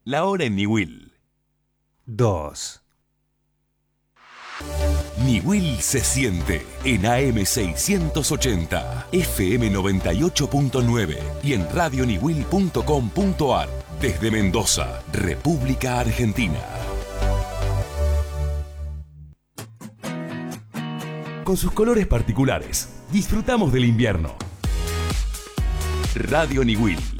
La hora en Niwil. 2. Niwil se siente en AM 680, FM 98.9 y en radioniwil.com.ar desde Mendoza, República Argentina. Con sus colores particulares, disfrutamos del invierno. Radio Niwil